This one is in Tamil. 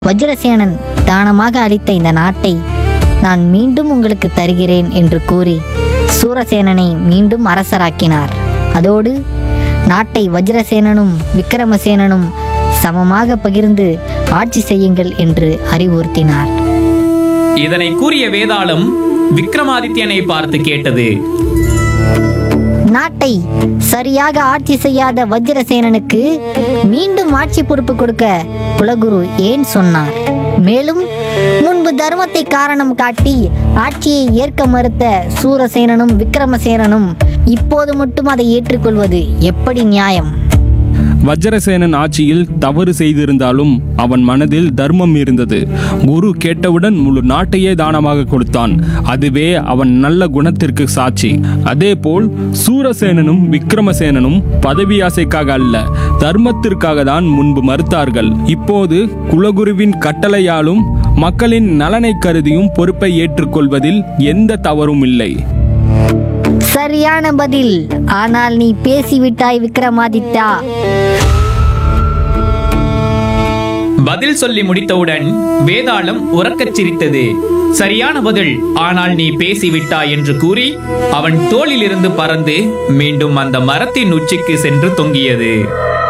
வஜ்ரசேனன் தானமாக அளித்த இந்த நாட்டை நான் மீண்டும் உங்களுக்கு தருகிறேன் என்று கூறி சூரசேனனை மீண்டும் அரசராக்கினார். அதோடு நாட்டை வஜ்ரசேனனும் விக்கிரமசேனனும் சமமாக பகிர்ந்து ஆட்சி செய்யுங்கள் என்று அறிவுறுத்தினார். இதனை கூறிய வேதாளம் விக்ரமாதித்யனை பார்த்து கேட்டது: நாட்டை சரியாக ஆட்சி செய்யாத வஜ்ரசேனனுக்கு மீண்டும் ஆட்சி பொறுப்பு கொடுக்க குலகுரு ஏன் சொன்னார்? மேலும் முன்பு தர்மத்தை காரணம் காட்டி ஆட்சியை ஏற்க மறுத்த சூரசேனனும் விக்கிரமசேனனும் இப்போது மட்டும் அதை ஏற்றுக்கொள்வது எப்படி நியாயம்? வஜ்ரசேனன் ஆட்சியில் தவறு செய்திருந்தாலும் அவன் மனதில் தர்மம் இருந்தது. குரு கேட்டவுடன் முழு நாட்டையே தானமாக கொடுத்தான். அதுவே அவன் நல்ல குணத்திற்கு சாட்சி. அதேபோல் சூரசேனனும் விக்ரமசேனனும் பதவி ஆசைக்காக அல்ல, தர்மத்திற்காக தான் முன்பு மறுத்தார்கள். இப்போது குலகுருவின் கட்டளையாலும் மக்களின் நலனை கருதியும் பொறுப்பை ஏற்றுக்கொள்வதில் எந்த தவறும் இல்லை. சரியான பதில். ஆனால் நீ பேசிவிட்டாய் விக்ரமாதித்தா. பதில் சொல்லி முடித்தவுடன் வேதாளம் உரக்கச் சிரித்தது. சரியான பதில், ஆனால் நீ பேசிவிட்டாய் என்று கூறி அவன் தோளிலிருந்து பறந்து மீண்டும் அந்த மரத்தின் உச்சிக்கு சென்று தொங்கியது.